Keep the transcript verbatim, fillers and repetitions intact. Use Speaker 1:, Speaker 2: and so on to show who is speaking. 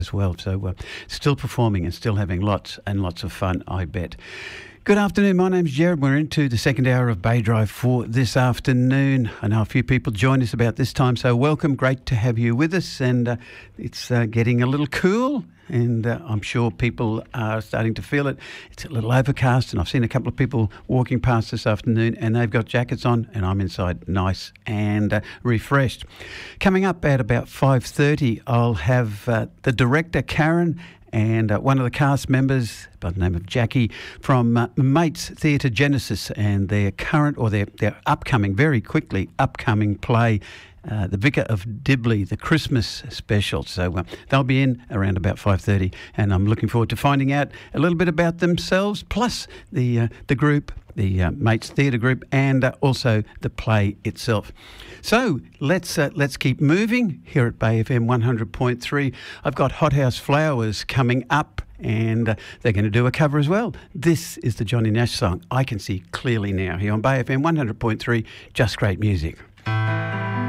Speaker 1: as well. So uh, still performing and still having lots and lots of fun, I bet. Good afternoon, my name's Jared. We're into the second hour of Bay Drive for this afternoon. I know a few people join us about this time, so welcome. Great to have you with us. And uh, it's uh, getting a little cool, and uh, I'm sure people are starting to feel it. It's a little overcast, and I've seen a couple of people walking past this afternoon, and they've got jackets on, and I'm inside nice and uh, refreshed. Coming up at about five thirty, I'll have uh, the director, Karen, and uh, one of the cast members by the name of Jackie from uh, Mates Theatre Genesis, and their current, or their, their upcoming, very quickly upcoming play, uh, The Vicar of Dibley, the Christmas special. So uh, they'll be in around about five thirty, and I'm looking forward to finding out a little bit about themselves, plus the uh, the group, the uh, Mates Theatre Group, and uh, also the play itself. So let's uh, let's keep moving here at Bay F M one hundred point three. I've got Hothouse Flowers coming up, and uh, they're going to do a cover as well. This is the Johnny Nash song, I Can See Clearly Now, here on Bay F M one hundred point three. Just great music.